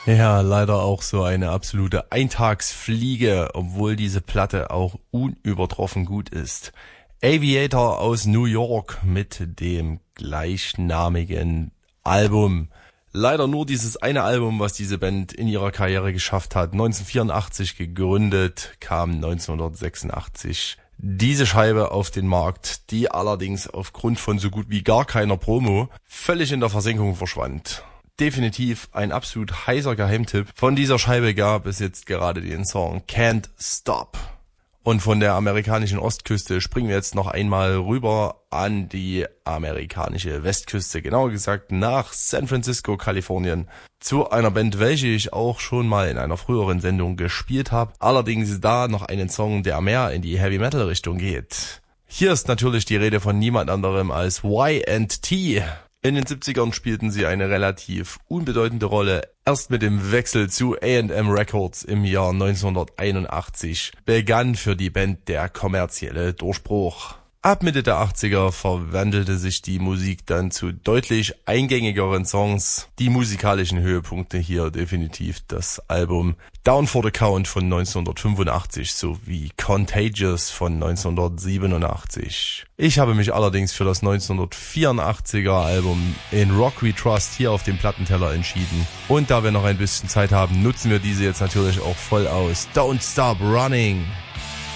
Ja, leider auch so eine absolute Eintagsfliege, obwohl diese Platte auch unübertroffen gut ist. Aviator aus New York mit dem gleichnamigen Album. Leider nur dieses eine Album, was diese Band in ihrer Karriere geschafft hat. 1984 gegründet, kam 1986 diese Scheibe auf den Markt, die allerdings aufgrund von so gut wie gar keiner Promo völlig in der Versenkung verschwand. Definitiv ein absolut heißer Geheimtipp. Von dieser Scheibe gab es jetzt gerade den Song Can't Stop. Und von der amerikanischen Ostküste springen wir jetzt noch einmal rüber an die amerikanische Westküste, genauer gesagt nach San Francisco, Kalifornien, zu einer Band, welche ich auch schon mal in einer früheren Sendung gespielt habe. Allerdings da noch einen Song, der mehr in die Heavy-Metal-Richtung geht. Hier ist natürlich die Rede von niemand anderem als Y&T. In den 70ern spielten sie eine relativ unbedeutende Rolle. Erst mit dem Wechsel zu A&M Records im Jahr 1981 begann für die Band der kommerzielle Durchbruch. Ab Mitte der 80er verwandelte sich die Musik dann zu deutlich eingängigeren Songs. Die musikalischen Höhepunkte hier definitiv das Album Down for the Count von 1985 sowie Contagious von 1987. Ich habe mich allerdings für das 1984er Album In Rock We Trust hier auf dem Plattenteller entschieden. Und da wir noch ein bisschen Zeit haben, nutzen wir diese jetzt natürlich auch voll aus. Don't Stop Running!